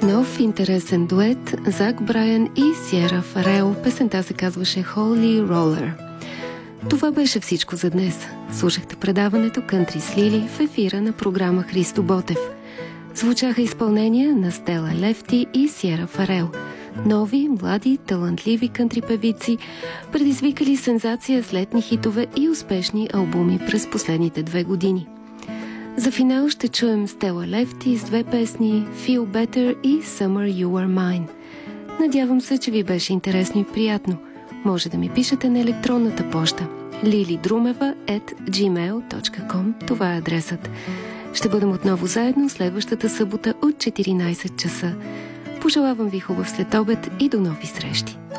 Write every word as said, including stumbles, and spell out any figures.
Нов интересен дует Зак Брайан и Сиера Фарел. Песента се казваше Holy Roller. Това беше всичко за днес. Слушахте предаването Country с Лили в ефира на програма Христо Ботев. Звучаха изпълнения на Стела Лефти и Сиера Фарел. Нови, млади, талантливи кънтри певици, предизвикали сензация с летни хитове и успешни албуми през последните две години. За финал ще чуем Стела Лефти с две песни Feel Better и Summer You Are Mine. Надявам се, че ви беше интересно и приятно. Може да ми пишете на електронната поща lilidrumeva at gmail точка com. Това е адресът. Ще бъдем отново заедно следващата събота от четиринайсет часа. Пожелавам ви хубав следобед и до нови срещи!